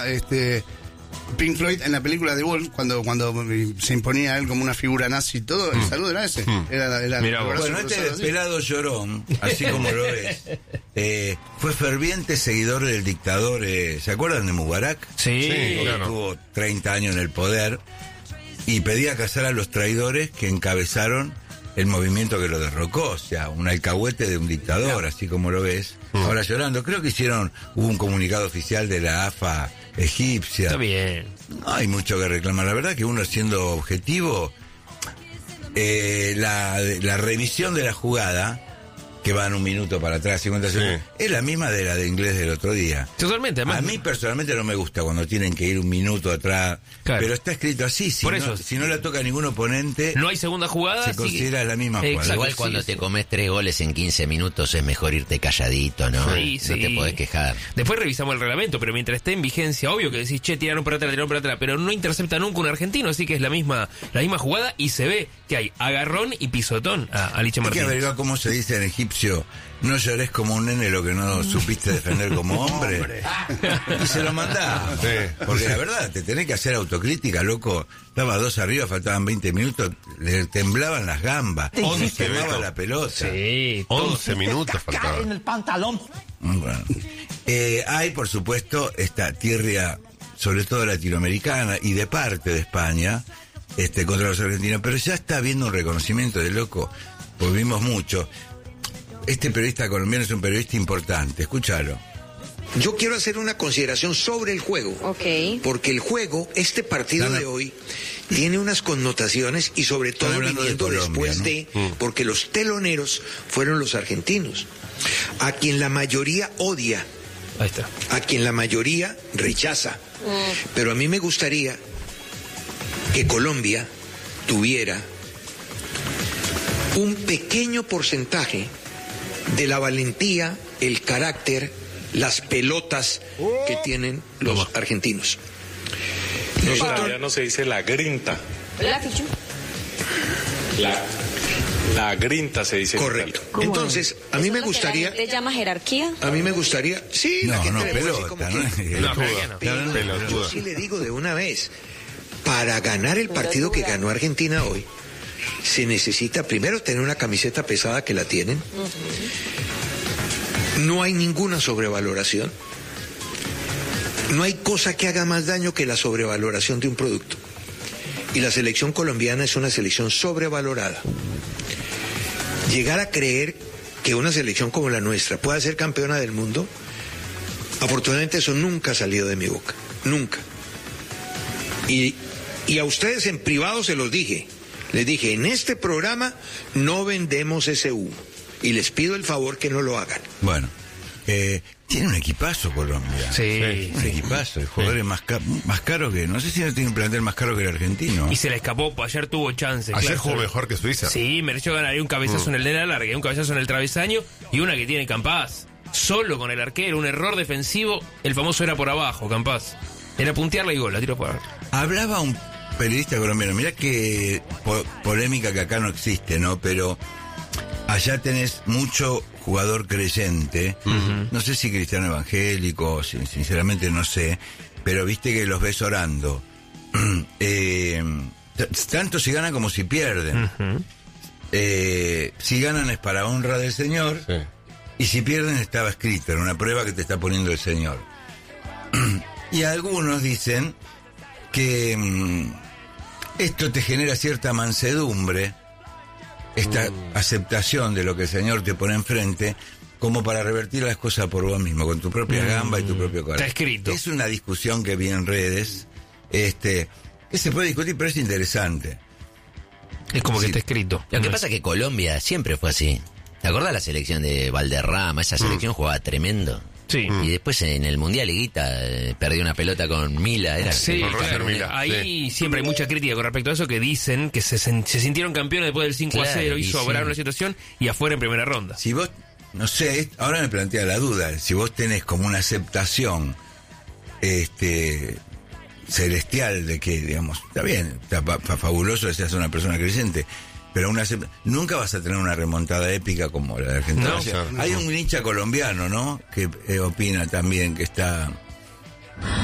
Pink Floyd en la película The Wall, cuando se imponía a él como una figura nazi y todo, el saludo era ese. Era Mirá, bueno, este desesperado llorón, así como lo ves, fue ferviente seguidor del dictador, ¿se acuerdan de Mubarak? Sí, Claro. Estuvo 30 años en el poder y pedía cazar a los traidores que encabezaron el movimiento que lo derrocó, o sea, un alcahuete de un dictador, así como lo ves. Ahora llorando, creo que hubo un comunicado oficial de la AFA egipcia. está bien. No hay mucho que reclamar, la verdad que uno siendo objetivo, la revisión de la jugada, que van un minuto para atrás, 50 segundos, es la misma de la de inglés del otro día. Totalmente, además. A mí personalmente no me gusta cuando tienen que ir un minuto atrás, Claro. pero está escrito así, Por eso. si no la toca ningún oponente, No hay segunda jugada. se considera la misma jugada. Exacto. Igual cuando te comes 3 goles en 15 minutos es mejor irte calladito, ¿no? Sí, No sí. te podés quejar. Después revisamos el reglamento, pero mientras esté en vigencia, obvio que decís, che, tiraron para atrás, pero no intercepta nunca un argentino, así que es la misma jugada y se ve que hay agarrón y pisotón a Licha Hay que Martínez. averiguar cómo se dice en egipcio, no llores como un nene lo que no supiste defender como hombre. Y se lo mandá. Porque la verdad, te tenés que hacer autocrítica, loco. Estaba 2 arriba, faltaban 20 minutos, le temblaban las gambas, 11 se quemaba Beto. la pelota. Sí, 11 minutos faltaban. En el pantalón. Bueno. Hay, por supuesto, esta tirria, sobre todo latinoamericana y de parte de España, contra los argentinos, pero ya está habiendo un reconocimiento de loco, pues vimos mucho. Este periodista colombiano es un periodista importante, escúchalo. Yo quiero hacer una consideración sobre el juego. Ok. Porque el juego, este partido de hoy, tiene unas connotaciones y sobre todo hablando de viniendo Colombia, después ¿no? de... Porque los teloneros fueron los argentinos, a quien la mayoría odia, ahí está. a quien la mayoría rechaza. Pero a mí me gustaría que Colombia tuviera un pequeño porcentaje de la valentía, el carácter, las pelotas que tienen los argentinos. En italiano se dice la grinta. Hola, Fichu. La grinta se dice. Correcto. Entonces, a mí me gustaría... ¿Le llama jerarquía? A mí me gustaría... Sí, la No, gente no, le puede decir como pelota, quiera. ¿no? Pero yo sí le digo de una vez, para ganar el partido que ganó Argentina hoy, se necesita primero tener una camiseta pesada, que la tienen. No hay ninguna sobrevaloración. No hay cosa que haga más daño que la sobrevaloración de un producto. Y la selección colombiana es una selección sobrevalorada. Llegar a creer que una selección como la nuestra pueda ser campeona del mundo, afortunadamente eso nunca ha salido de mi boca. Nunca. Y a ustedes en privado se los dije. Les dije, en este programa no vendemos ese humo. Y les pido el favor que no lo hagan. Bueno, tiene un equipazo Colombia. Sí. Un equipazo, el jugador es más caro que... No sé si no tiene un plantel más caro que el argentino. Y se le escapó, ayer tuvo chances. Ayer claro. jugó mejor que Suiza. Sí, mereció ganar. Hay un cabezazo en el de la larga, un cabezazo en el travesaño y una que tiene Campás. Solo con el arquero, un error defensivo. El famoso era por abajo, Campás. Era puntearla y gol, la tiró por abajo. Hablaba un periodista colombiano, mirá que polémica que acá no existe, ¿no? Pero allá tenés mucho jugador creyente, no sé si cristiano evangélico, sinceramente no sé, pero viste que los ves orando. Tanto si ganan como si pierden. Si ganan es para honra del Señor, y si pierden estaba escrito, era una prueba que te está poniendo el Señor. Y algunos dicen que esto te genera cierta mansedumbre, esta aceptación de lo que el Señor te pone enfrente, como para revertir las cosas por vos mismo, con tu propia gamba y tu propio corazón. Está escrito. Es una discusión que vi en redes, que se puede discutir, pero es interesante. Es como que está escrito. Lo que pasa es que Colombia siempre fue así. ¿Te acordás la selección de Valderrama? Esa selección jugaba tremendo. Sí. Y después en el Mundial Higuita perdió una pelota con Mila. Era Sí, Con Roger claro. Mila, Ahí siempre hay mucha crítica con respecto a eso, que dicen que se sintieron campeones después del 5-0 Claro, y y sobraron sí. la situación y afuera en primera ronda. Si vos, no sé, ahora me plantea la duda, si vos tenés como una aceptación celestial de que, digamos, está bien, está fabuloso que seas una persona creyente, pero nunca vas a tener una remontada épica como la de Argentina. No, O sea, claro, hay no. un hincha colombiano, ¿no?, que opina también que está